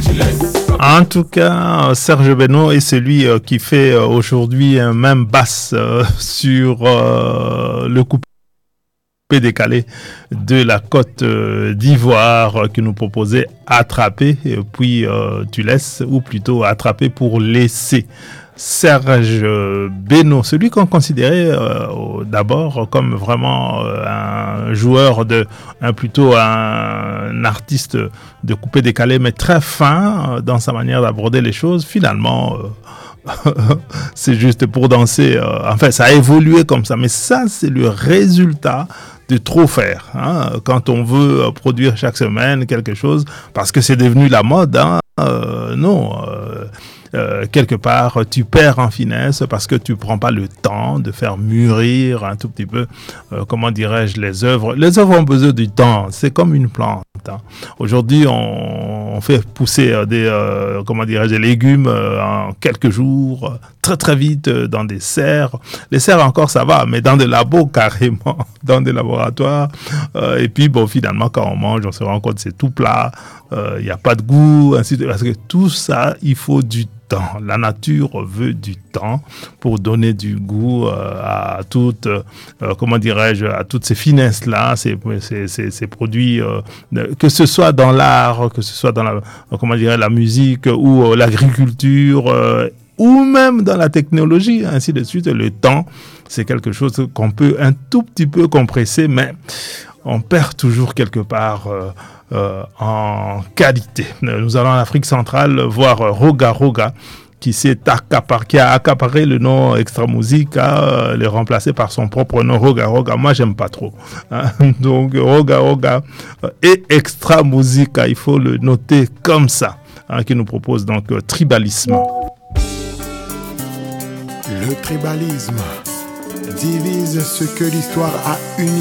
En tout cas, Serge Beno est celui qui fait aujourd'hui un même basse sur le coupé décalé de la Côte d'Ivoire qui nous proposait Attraper, puis tu laisses, ou plutôt Attraper pour laisser. Serge Beno, celui qu'on considérait d'abord comme vraiment un joueur plutôt un artiste de coupé décalé, mais très fin dans sa manière d'aborder les choses. Finalement, c'est juste pour danser. Enfin, ça a évolué comme ça, mais ça, c'est le résultat de trop faire. Hein, quand on veut produire chaque semaine quelque chose, parce que c'est devenu la mode. Hein, non. Quelque part, tu perds en finesse parce que tu prends pas le temps de faire mûrir un tout petit peu, comment dirais-je, les œuvres. Les œuvres ont besoin du temps. C'est comme une plante. Hein. Aujourd'hui, on fait pousser des légumes en quelques jours, très très vite dans des serres. Les serres encore ça va, mais dans des labos carrément, dans des laboratoires. Et puis bon, finalement, quand on mange, on se rend compte que c'est tout plat. Il n'y a pas de goût, ainsi de suite. Parce que tout ça, il faut du temps. La nature veut du temps pour donner du goût à toutes, à toutes ces finesses-là, ces produits, que ce soit dans l'art, que ce soit dans la musique ou l'agriculture, ou même dans la technologie, ainsi de suite. Le temps, c'est quelque chose qu'on peut un tout petit peu compresser, mais on perd toujours quelque part en qualité. Nous allons en Afrique centrale voir Roga Roga qui a accaparé le nom Extra Musica, le remplacé par son propre nom Roga Roga. Moi, j'aime pas trop. Hein? Donc, Roga Roga et Extra Musica, il faut le noter comme ça, hein, qui nous propose donc Tribalisme. Le tribalisme divise ce que l'histoire a uni.